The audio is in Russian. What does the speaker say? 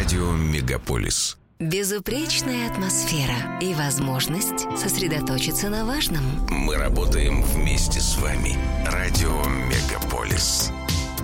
Радио Мегаполис. Безупречная атмосфера и возможность сосредоточиться на важном. Мы работаем вместе с вами. Радио